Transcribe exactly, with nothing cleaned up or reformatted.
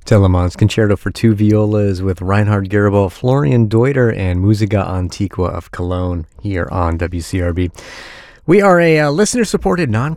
Telemann's Concerto for Two Violas with Reinhard Garibald, Florian Deuter, and Musica Antiqua of Cologne here on W C R B. We are a uh, listener-supported non